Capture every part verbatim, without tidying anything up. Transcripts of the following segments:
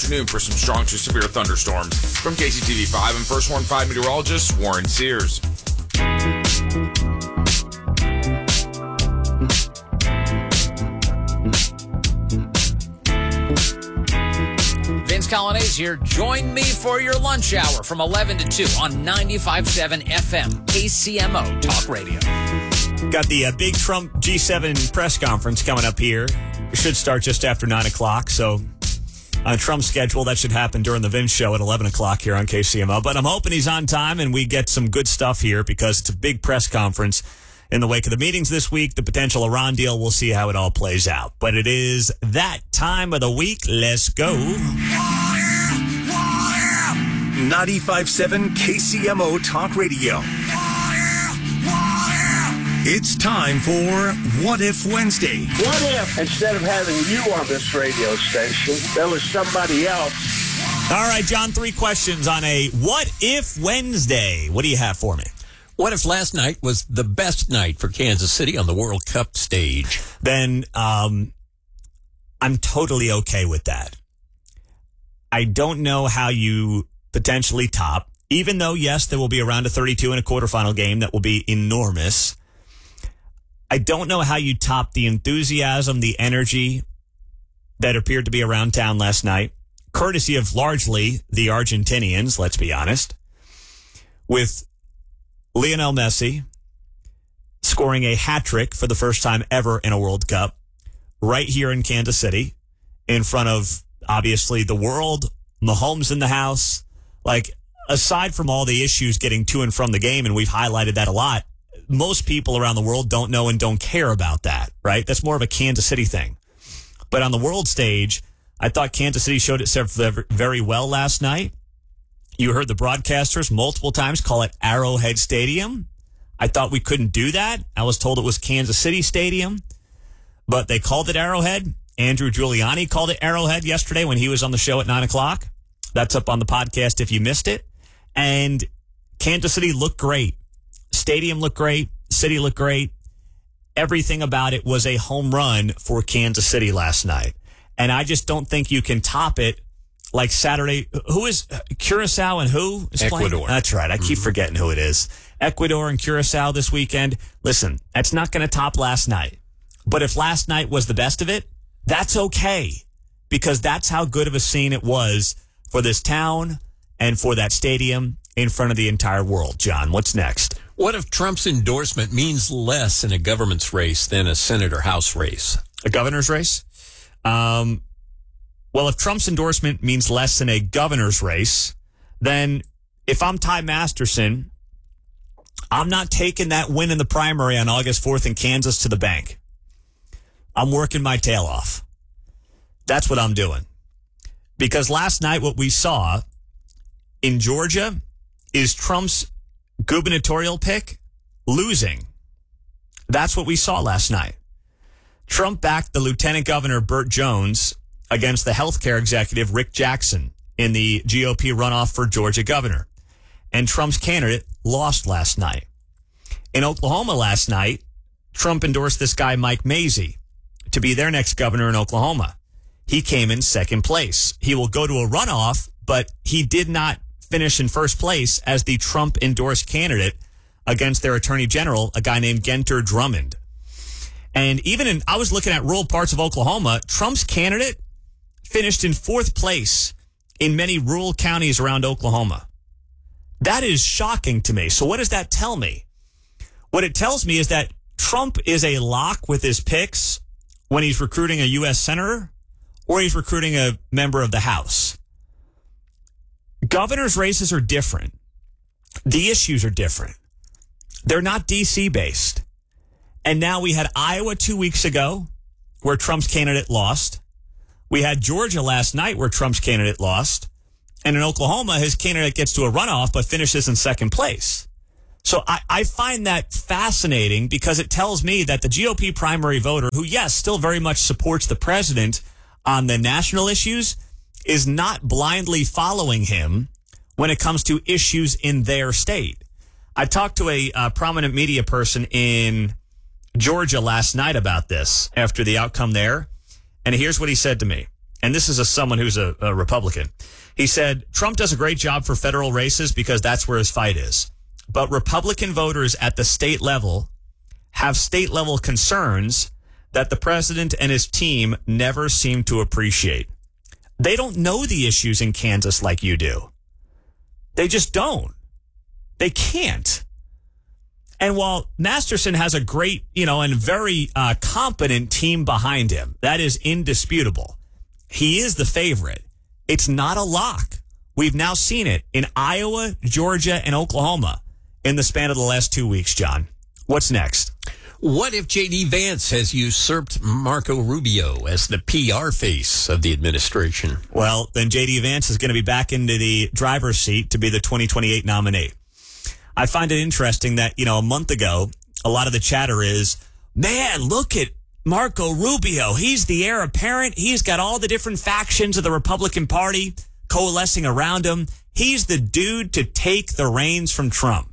afternoon for some strong to severe thunderstorms. From K C T V five, I'm First Warn five meteorologist Warren Sears. Vince Colonnese here. Join me for your lunch hour from eleven to two on ninety-five point seven F M, K C M O Talk Radio. Got the uh, big Trump G seven press conference coming up here. It should start just after nine o'clock. So on Trump's schedule, that should happen during the Vince show at eleven o'clock here on K C M O. But I'm hoping he's on time and we get some good stuff here because it's a big press conference in the wake of the meetings this week, the potential Iran deal. We'll see how it all plays out. But it is that time of the week. Let's go. ninety-five point seven K C M O Talk Radio. It's time for What If Wednesday. What if, instead of having you on this radio station, there was somebody else? All right, John, three questions on a What If Wednesday. What do you have for me? What if last night was the best night for Kansas City on the World Cup stage? Then um, I'm totally okay with that. I don't know how you potentially top, even though, yes, there will be around a thirty-two in a quarterfinal game that will be enormous. I don't know how you top the enthusiasm, the energy that appeared to be around town last night, courtesy of largely the Argentinians, let's be honest, with Lionel Messi scoring a hat trick for the first time ever in a World Cup right here in Kansas City in front of, obviously, the world, Mahomes in the house. Like, aside from all the issues getting to and from the game, and we've highlighted that a lot, most people around the world don't know and don't care about that, right? That's more of a Kansas City thing. But on the world stage, I thought Kansas City showed itself very well last night. You heard the broadcasters multiple times call it Arrowhead Stadium. I thought we couldn't do that. I was told it was Kansas City Stadium, but they called it Arrowhead. Andrew Giuliani called it Arrowhead yesterday when he was on the show at nine o'clock. That's up on the podcast if you missed it. And Kansas City looked great. Stadium looked great. City looked great. Everything about it was a home run for Kansas City last night. And I just don't think you can top it like Saturday. Who is Curacao and who is Ecuador. playing? That's right. I keep mm-hmm. forgetting who it is. Ecuador and Curacao this weekend. Listen, that's not going to top last night. But if last night was the best of it, that's okay. Because that's how good of a scene it was for this town and for that stadium in front of the entire world. John, what's next? What if Trump's endorsement means less in a government's race than a Senate or House race? A governor's race? Um, well, if Trump's endorsement means less in a governor's race, then if I'm Ty Masterson, I'm not taking that win in the primary on August fourth in Kansas to the bank. I'm working my tail off. That's what I'm doing. Because last night what we saw in Georgia is Trump's gubernatorial pick losing. That's what we saw last night. Trump backed the Lieutenant Governor Burt Jones against the healthcare executive Rick Jackson in the G O P runoff for Georgia governor. And Trump's candidate lost last night. In Oklahoma last night, Trump endorsed this guy Mike Mazzei to be their next governor in Oklahoma. He came in second place. He will go to a runoff, but he did not finish in first place as the Trump-endorsed candidate against their attorney general, a guy named Genter Drummond. And even in, I was looking at rural parts of Oklahoma, Trump's candidate finished in fourth place in many rural counties around Oklahoma. That is shocking to me. So what does that tell me? What it tells me is that Trump is a lock with his picks when he's recruiting a U S senator or he's recruiting a member of the House. Governor's races are different. The issues are different. They're not D C based. And now we had Iowa two weeks ago where Trump's candidate lost. We had Georgia last night where Trump's candidate lost. And in Oklahoma, his candidate gets to a runoff but finishes in second place. So I, I find that fascinating because it tells me that the G O P primary voter, who, yes, still very much supports the president on the national issues, is not blindly following him when it comes to issues in their state. I talked to a uh, prominent media person in Georgia last night about this after the outcome there, and here's what he said to me. and this is a, someone who's a, a Republican. He said, Trump does a great job for federal races because that's where his fight is. But Republican voters at the state level have state level concerns that the president and his team never seem to appreciate. They don't know the issues in Kansas like you do. They just don't. They can't. And while Masterson has a great, you know, and very uh, competent team behind him, that is indisputable. He is the favorite. It's not a lock. We've now seen it in Iowa, Georgia, and Oklahoma in the span of the last two weeks, John. What's next? What if J D. Vance has usurped Marco Rubio as the P R face of the administration? Well, then J D. Vance is going to be back into the driver's seat to be the twenty twenty-eight nominee. I find it interesting that, you know, a month ago, a lot of the chatter is, man, look at Marco Rubio. He's the heir apparent. He's got all the different factions of the Republican Party coalescing around him. He's the dude to take the reins from Trump.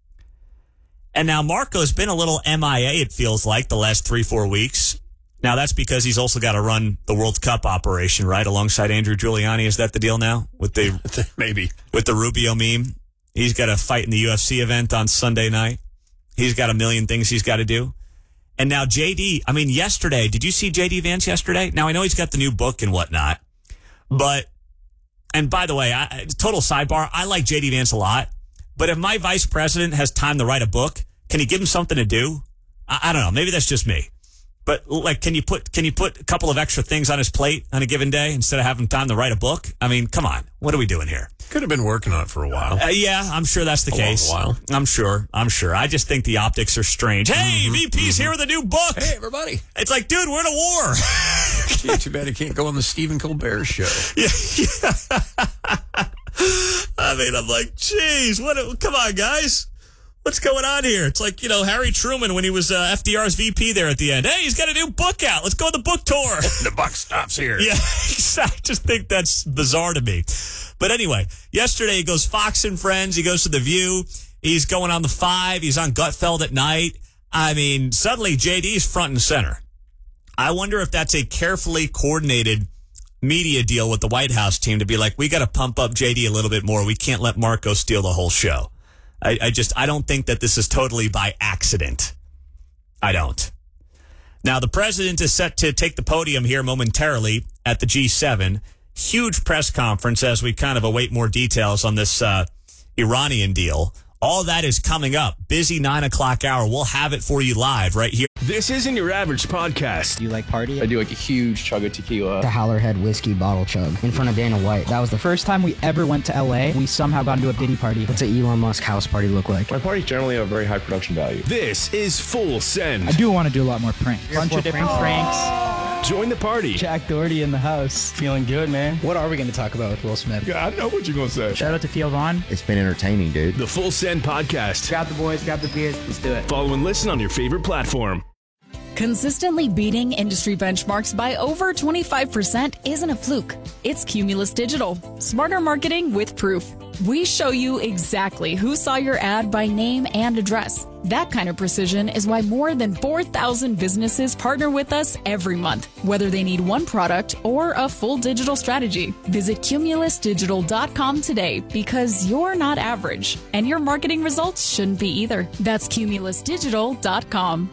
And now Marco's been a little M I A, it feels like, the last three, four weeks. Now, that's because he's also got to run the World Cup operation, right, alongside Andrew Giuliani. Is that the deal now? With the Maybe. With the Rubio meme? He's got to fight in the U F C event on Sunday night. He's got a million things he's got to do. And now J D, I mean, yesterday, did you see J D. Vance yesterday? Now, I know he's got the new book and whatnot, but, and by the way, I, total sidebar, I like J D. Vance a lot, but if my vice president has time to write a book, can you give him something to do? I, I don't know. Maybe that's just me. But like, can you put can you put a couple of extra things on his plate on a given day instead of having time to write a book? I mean, come on. What are we doing here? Could have been working on it for a while. Uh, yeah, I'm sure that's the a case. Long while. I'm sure. I'm sure. I just think the optics are strange. Hey, mm-hmm, V P's mm-hmm. here with a new book. Hey, everybody. It's like, dude, we're in a war. Gee, too bad he can't go on the Stephen Colbert show. Yeah. yeah. I mean, I'm like, geez, what? Come on, guys. What's going on here? It's like, you know, Harry Truman when he was uh, F D R's V P there at the end. Hey, he's got a new book out. Let's go on the book tour. The buck stops here. Yeah, I just think that's bizarre to me. But anyway, yesterday he goes Fox and Friends. He goes to The View. He's going on The Five. He's on Gutfeld at night. I mean, suddenly J D's front and center. I wonder if that's a carefully coordinated media deal with the White House team to be like, we got to pump up J D a little bit more. We can't let Marco steal the whole show. I, I just, I don't think that this is totally by accident. I don't. Now, the president is set to take the podium here momentarily at the G seven. Huge press conference as we kind of await more details on this uh, Iranian deal. All that is coming up. Busy nine o'clock hour. We'll have it for you live right here. This isn't your average podcast. Do you like party? I do like a huge chug of tequila. The Howlerhead whiskey bottle chug in front of Dana White. That was the first time we ever went to L A. We somehow got into a Diddy party. What's an Elon Musk house party look like? My parties generally have very high production value. This is Full Send. I do want to do a lot more pranks. A bunch of different pranks. Join the party. Jack Doherty in the house. Feeling good, man. What are we going to talk about with Will Smith? Yeah, I know what you're going to say. Shout out to Theo Vaughn. It's been entertaining, dude. The Full Send Podcast. Grab the boys, grab the beers. Let's do it. Follow and listen on your favorite platform. Consistently beating industry benchmarks by over twenty-five percent isn't a fluke. It's Cumulus Digital. Smarter marketing with proof. We show you exactly who saw your ad by name and address. That kind of precision is why more than four thousand businesses partner with us every month, whether they need one product or a full digital strategy. Visit cumulus digital dot com today because you're not average, and your marketing results shouldn't be either. That's cumulus digital dot com.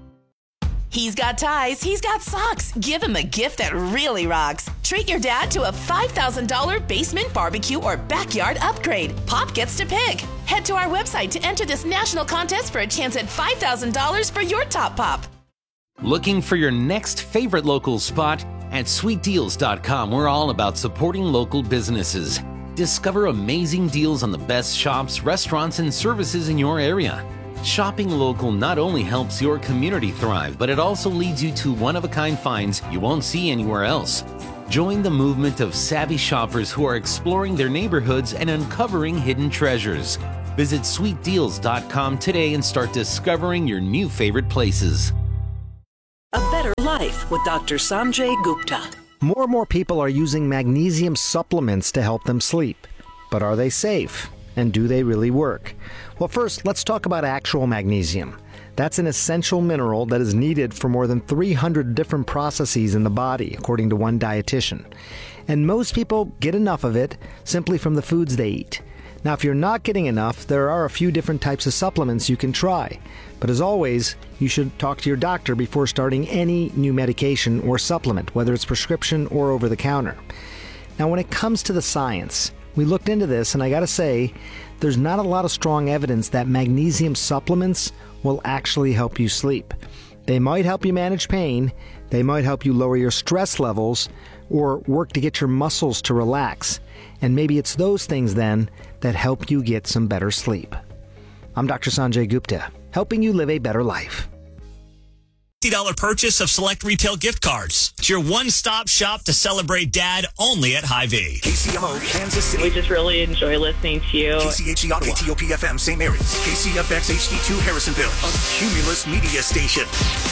He's got ties, he's got socks. Give him a gift that really rocks. Treat your dad to a five thousand dollars basement barbecue or backyard upgrade. Pop gets to pick. Head to our website to enter this national contest for a chance at five thousand dollars for your top pop. Looking for your next favorite local spot? At sweet deals dot com, we're all about supporting local businesses. Discover amazing deals on the best shops, restaurants, and services in your area. Shopping local not only helps your community thrive, but it also leads you to one-of-a-kind finds you won't see anywhere else. Join the movement of savvy shoppers who are exploring their neighborhoods and uncovering hidden treasures. Visit sweet deals dot com today and start discovering your new favorite places. A better life with Doctor Sanjay Gupta. More and more people are using magnesium supplements to help them sleep. But are they safe? And do they really work? Well, first, let's talk about actual magnesium. That's an essential mineral that is needed for more than three hundred different processes in the body, according to one dietitian. And most people get enough of it simply from the foods they eat. Now, if you're not getting enough, there are a few different types of supplements you can try. But as always, you should talk to your doctor before starting any new medication or supplement, whether it's prescription or over the counter. Now, when it comes to the science, we looked into this, and I gotta say, there's not a lot of strong evidence that magnesium supplements will actually help you sleep. They might help you manage pain, they might help you lower your stress levels, or work to get your muscles to relax. And maybe it's those things then that help you get some better sleep. I'm Doctor Sanjay Gupta, helping you live a better life. fifty dollars purchase of select retail gift cards. It's your one-stop shop to celebrate Dad only at Hy-Vee. K C M O, Kansas City. We just really enjoy listening to you. K C H E Ottawa. K T O P F M, Saint Mary's. K C F X H D two, Harrisonville. A Cumulus media station.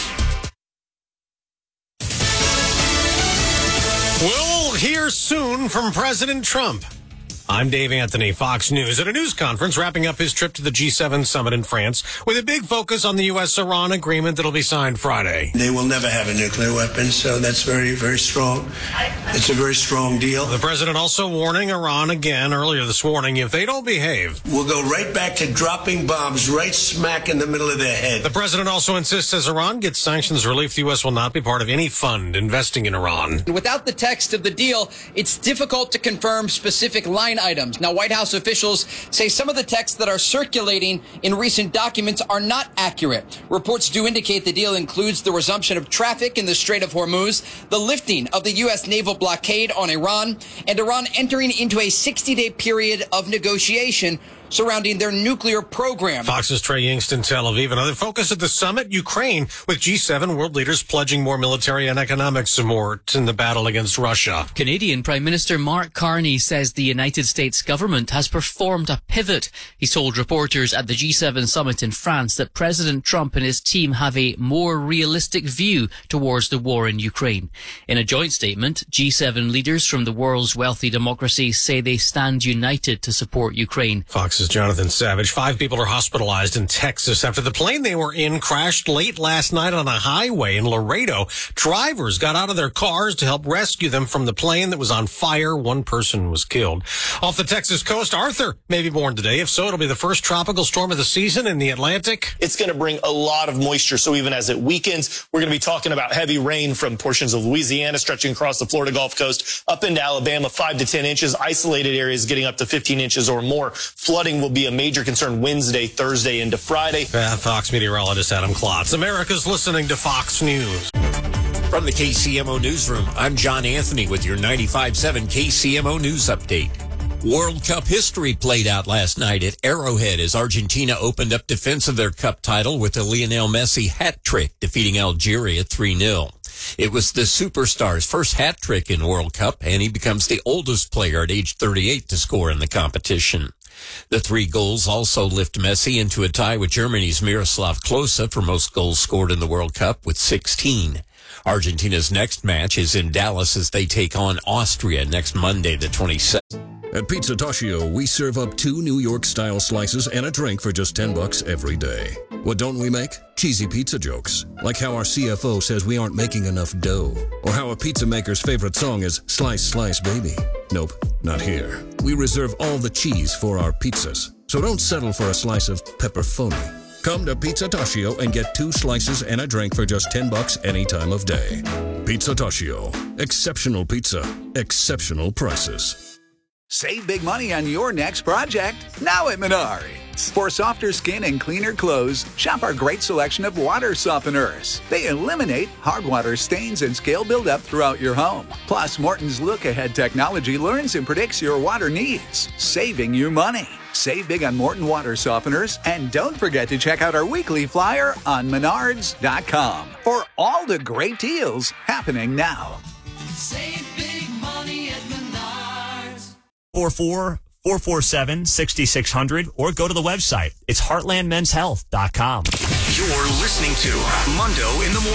We'll hear soon from President Trump. I'm Dave Anthony, Fox News, at a news conference wrapping up his trip to the G seven summit in France with a big focus on the U S Iran agreement that'll be signed Friday. They will never have a nuclear weapon, so that's very, very strong. It's a very strong deal. The president also warning Iran again earlier this morning, if they don't behave, we'll go right back to dropping bombs right smack in the middle of their head. The president also insists as Iran gets sanctions relief, the U S will not be part of any fund investing in Iran. Without the text of the deal, it's difficult to confirm specific line items. Now, White House officials say some of the texts that are circulating in recent documents are not accurate. Reports do indicate the deal includes the resumption of traffic in the Strait of Hormuz, the lifting of the U S naval blockade on Iran, and Iran entering into a sixty-day period of negotiation surrounding their nuclear program. Fox's Trey Yingst in Tel Aviv. Another focus at the summit, Ukraine, with G seven world leaders pledging more military and economic support in the battle against Russia. Canadian Prime Minister Mark Carney says the United States government has performed a pivot. He told reporters at the G seven summit in France that President Trump and his team have a more realistic view towards the war in Ukraine. In a joint statement, G seven leaders from the world's wealthy democracies say they stand united to support Ukraine. Fox is Jonathan Savage. Five people are hospitalized in Texas after the plane they were in crashed late last night on a highway in Laredo. Drivers got out of their cars to help rescue them from the plane that was on fire. One person was killed. Off the Texas coast, Arthur may be born today. If so, it'll be the first tropical storm of the season in the Atlantic. It's going to bring a lot of moisture, so even as it weakens, we're going to be talking about heavy rain from portions of Louisiana stretching across the Florida Gulf Coast up into Alabama, five to ten inches. Isolated areas getting up to fifteen inches or more. Flooding will be a major concern Wednesday, Thursday, into Friday. Uh, Fox meteorologist Adam Klotz. America's listening to Fox News. From the K C M O Newsroom, I'm John Anthony with your ninety-five point seven K C M O News Update. World Cup history played out last night at Arrowhead as Argentina opened up defense of their cup title with a Lionel Messi hat trick, defeating Algeria three nil. It was the superstar's first hat trick in World Cup, and he becomes the oldest player at age thirty-eight to score in the competition. The three goals also lift Messi into a tie with Germany's Miroslav Klose for most goals scored in the World Cup with sixteen. Argentina's next match is in Dallas as they take on Austria next Monday, the twenty-second. At Pizza Toshio, we serve up two New York-style slices and a drink for just ten bucks every day. What don't we make? Cheesy pizza jokes. Like how our C F O says we aren't making enough dough. Or how a pizza maker's favorite song is Slice, Slice, Baby. Nope, not here. We reserve all the cheese for our pizzas. So don't settle for a slice of pepperoni. Come to Pizza Toshio and get two slices and a drink for just ten bucks any time of day. Pizza Toshio. Exceptional pizza. Exceptional prices. Save big money on your next project, now at Menards. For softer skin and cleaner clothes, shop our great selection of water softeners. They eliminate hard water stains and scale buildup throughout your home. Plus, Morton's look-ahead technology learns and predicts your water needs, saving you money. Save big on Morton water softeners, and don't forget to check out our weekly flyer on menards dot com for all the great deals happening now. Save big money at Menards. four four, four four seven, six six zero zero or go to the website. It's heartland men's health dot com. You're listening to Mundo in the Morning.